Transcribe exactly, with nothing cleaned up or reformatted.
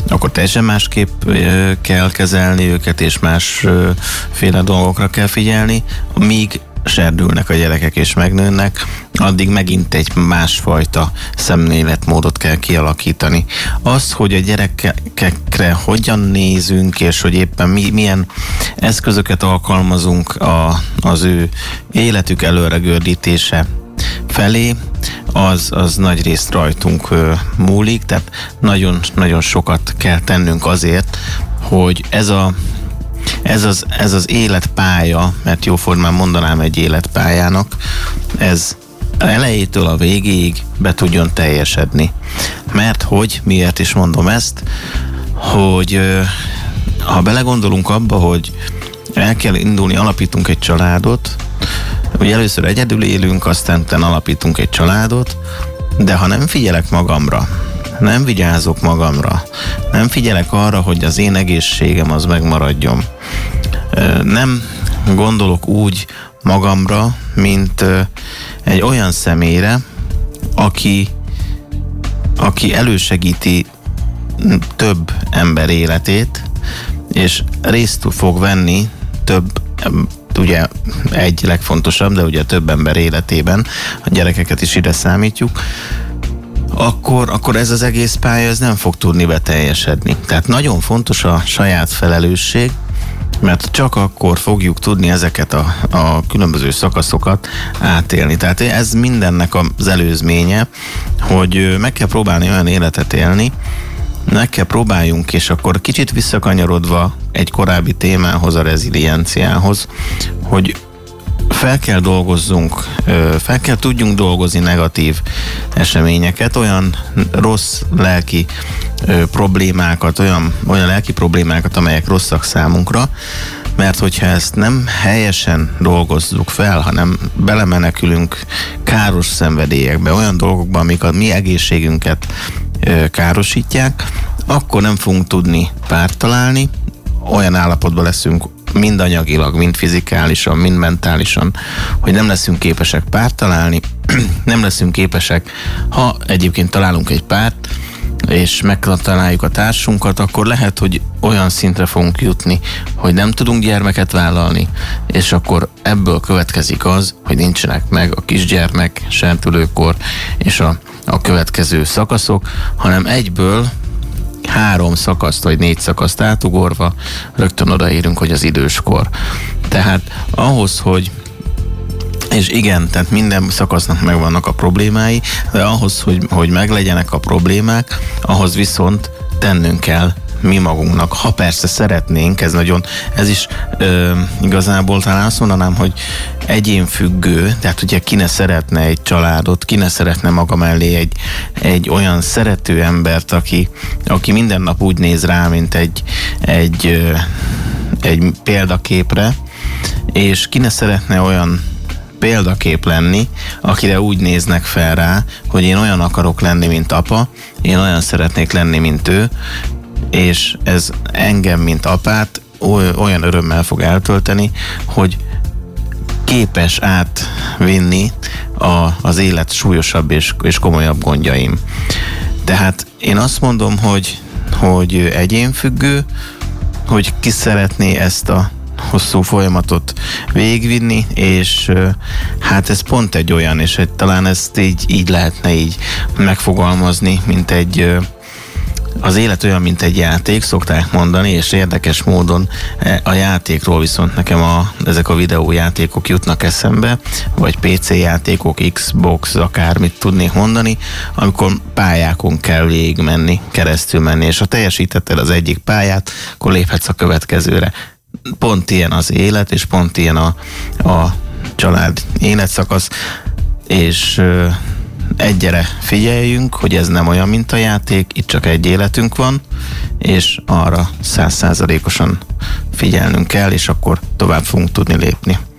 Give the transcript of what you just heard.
akkor teljesen másképp kell kezelni őket, és másféle dolgokra kell figyelni, míg serdülnek a gyerekek és megnőnek, addig megint egy másfajta szemléletmódot kell kialakítani. Az, hogy a gyerekekre hogyan nézünk, és hogy éppen mi, milyen eszközöket alkalmazunk a, az ő életük előregördítése felé, az, az nagy részt rajtunk ö, múlik, tehát nagyon, nagyon sokat kell tennünk azért, hogy ez a Ez az, ez az életpálya, mert jóformán mondanám egy életpályának, ez elejétől a végéig be tudjon teljesedni. Mert hogy, miért is mondom ezt, hogy ha belegondolunk abba, hogy el kell indulni, alapítunk egy családot, hogy először egyedül élünk, aztán alapítunk egy családot, de ha nem figyelek magamra, nem vigyázok magamra, nem figyelek arra, hogy az én egészségem az megmaradjon. Nem gondolok úgy magamra, mint egy olyan személyre, aki, aki elősegíti több ember életét, és részt fog venni több, ugye egy legfontosabb, de ugye több ember életében, a gyerekeket is ide számítjuk, Akkor, akkor ez az egész pálya ez nem fog tudni beteljesedni. Tehát nagyon fontos a saját felelősség, mert csak akkor fogjuk tudni ezeket a, a különböző szakaszokat átélni. Tehát ez mindennek az előzménye, hogy meg kell próbálni olyan életet élni, meg kell próbáljunk, és akkor kicsit visszakanyarodva egy korábbi témához, a rezilienciához, hogy fel kell dolgozzunk, fel kell tudjunk dolgozni negatív eseményeket, olyan rossz lelki problémákat, olyan, olyan lelki problémákat, amelyek rosszak számunkra, mert hogyha ezt nem helyesen dolgozzuk fel, hanem belemenekülünk káros szenvedélyekbe, olyan dolgokba, amik a mi egészségünket károsítják, akkor nem fogunk tudni párt találni, olyan állapotban leszünk, mind anyagilag, mind fizikálisan, mind mentálisan, hogy nem leszünk képesek párt találni, nem leszünk képesek, ha egyébként találunk egy párt, és megtaláljuk a társunkat, akkor lehet, hogy olyan szintre fogunk jutni, hogy nem tudunk gyermeket vállalni, és akkor ebből következik az, hogy nincsenek meg a kisgyermek, serdülőkor és a, a következő szakaszok, hanem egyből három szakaszt vagy négy szakaszt átugorva rögtön odaérünk, hogy az időskor. Tehát ahhoz, hogy és igen, tehát minden szakasznak megvannak a problémái, de ahhoz, hogy, hogy meglegyenek a problémák, ahhoz viszont tennünk kell mi magunknak. Ha persze szeretnénk, ez nagyon, ez is ö, igazából talán azt mondanám, hogy egyénfüggő, tehát ugye ki ne szeretne egy családot, ki ne szeretne maga mellé egy, egy olyan szerető embert, aki, aki minden nap úgy néz rá, mint egy, egy, ö, egy példaképre, és ki ne szeretne olyan példakép lenni, akire úgy néznek fel rá, hogy én olyan akarok lenni, mint apa, én olyan szeretnék lenni, mint ő, és ez engem, mint apát olyan örömmel fog eltölteni, hogy képes átvinni a, az élet súlyosabb és, és komolyabb gondjaim. Tehát én azt mondom, hogy, hogy egyénfüggő, hogy ki szeretné ezt a hosszú folyamatot végigvinni, és hát ez pont egy olyan, és egy, talán ezt így, így lehetne így megfogalmazni, mint egy az élet olyan, mint egy játék, szokták mondani, és érdekes módon a játékról viszont nekem a, ezek a videójátékok jutnak eszembe, vagy pé cé játékok, Xbox, akármit tudnék mondani, amikor pályákon kell végigmenni, keresztül menni, és ha teljesítetted az egyik pályát, akkor léphetsz a következőre. Pont ilyen az élet, és pont ilyen a, a család életszakasz, és egyre figyeljünk, hogy ez nem olyan, mint a játék, itt csak egy életünk van, és arra száz százalékosan figyelnünk kell, és akkor tovább fogunk tudni lépni.